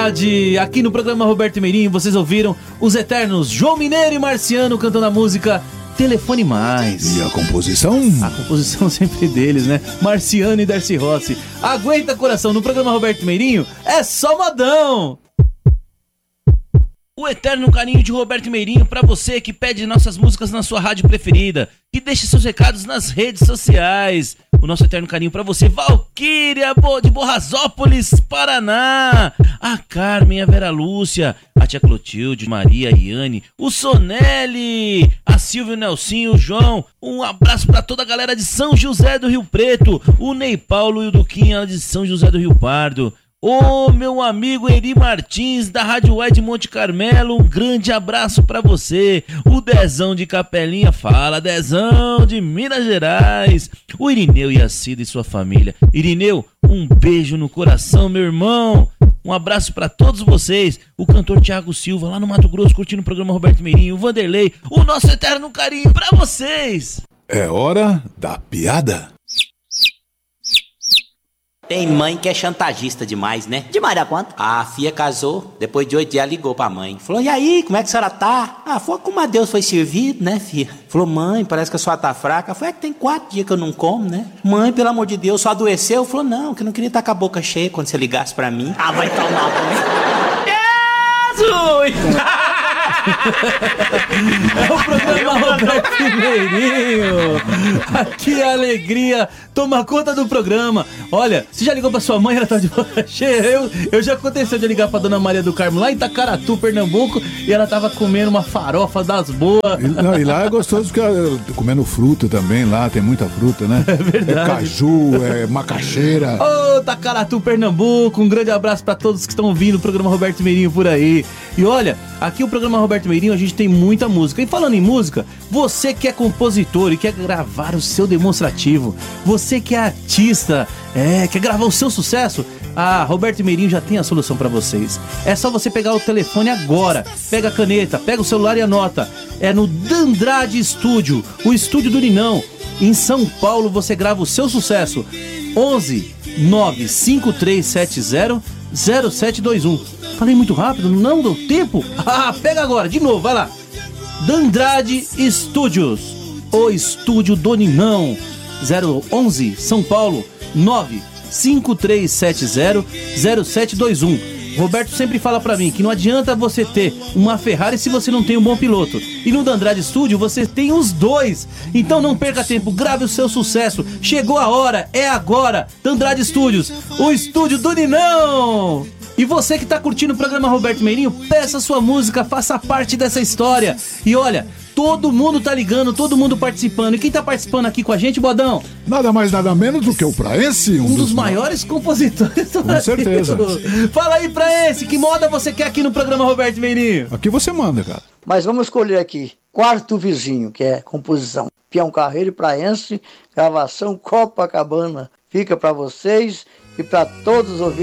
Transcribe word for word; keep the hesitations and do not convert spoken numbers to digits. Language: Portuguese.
tarde, aqui no programa Roberto Meirinho, vocês ouviram os eternos João Mineiro e Marciano cantando a música Telefone Mais. E a composição? A composição sempre deles, né? Marciano e Darcy Rossi. Aguenta coração, no programa Roberto Meirinho é só modão. O eterno carinho de Roberto Meirinho pra você que pede nossas músicas na sua rádio preferida, que deixe seus recados nas redes sociais. O nosso eterno carinho pra você, Valquíria de Borrazópolis, Paraná. A Carmen, a Vera Lúcia, a tia Clotilde, Maria, a Iane, o Sonelli, a Silvia, o Nelsinho, o João. Um abraço pra toda a galera de São José do Rio Preto, o Ney Paulo e o Duquinha de São José do Rio Pardo. Ô, meu amigo Eri Martins, da Rádio Web de Monte Carmelo, um grande abraço pra você. O Dezão de Capelinha, fala Dezão de Minas Gerais. O Irineu e a Cida e sua família. Irineu, um beijo no coração, meu irmão. Um abraço pra todos vocês. O cantor Thiago Silva, lá no Mato Grosso, curtindo o programa Roberto Meirinho. O Vanderlei, o nosso eterno carinho pra vocês. É hora da piada. Tem mãe que é chantagista demais, né? Demais da conta. A filha casou, depois de oito dias ligou pra mãe. Falou, e aí, como é que a senhora tá? Ah, foi como a Deus foi servido, né, filha? Falou, mãe, parece que a senhora tá fraca. Falei, é que tem quatro dias que eu não como, né? Mãe, pelo amor de Deus, só adoeceu? Falou, não, que eu não queria estar com a boca cheia quando você ligasse pra mim. Ah, vai tomar, Jesus! É o programa Roberto Meirinho. Aqui a alegria toma conta do programa. Olha, você já ligou pra sua mãe, ela tá de boca cheia. Eu, eu já aconteceu de ligar pra Dona Maria do Carmo lá em Itacaratu, Pernambuco, e ela tava comendo uma farofa das boas. E, não, e lá é gostoso porque ela, comendo fruta também, lá tem muita fruta, né? É verdade. É caju, é macaxeira. Ô, Itacaratu, Pernambuco, um grande abraço pra todos que estão ouvindo o programa Roberto Meirinho por aí. E olha, aqui o programa Roberto Meirinho a gente tem muita música. E falando em música, você que é compositor e quer gravar o seu demonstrativo, você que é artista, é, quer gravar o seu sucesso, a Roberto Meirinho já tem a solução pra vocês. É só você pegar o telefone agora, pega a caneta, pega o celular e anota. É no Dandrade Estúdio, o estúdio do Ninão. Em São Paulo você grava o seu sucesso. onze nove cinco três sete zero zero sete dois um. Falei muito rápido, não deu tempo? Ah, pega agora, de novo, vai lá. Dandrade Studios, o estúdio do Ninão. zero onze São Paulo, nove cinco três sete zero zero sete dois um. Roberto sempre fala pra mim que não adianta você ter uma Ferrari se você não tem um bom piloto. E no Dandrade Studio você tem os dois. Então não perca tempo, grave o seu sucesso. Chegou a hora, é agora. Dandrade Studios, o estúdio do Ninão. E você que tá curtindo o programa Roberto Meirinho, peça sua música, faça parte dessa história. E olha, todo mundo tá ligando, todo mundo participando. E quem tá participando aqui com a gente, Bodão? Nada mais, nada menos do que o Praense, um, um dos, dos maiores compositores do Com Brasil. Certeza. Fala aí, Praense, que moda você quer aqui no programa Roberto Meirinho? Aqui você manda, cara. Mas vamos escolher aqui, Quarto Vizinho, que é composição. Peão Carreiro e Praense, gravação Copacabana. Fica pra vocês e pra todos os ouvintes.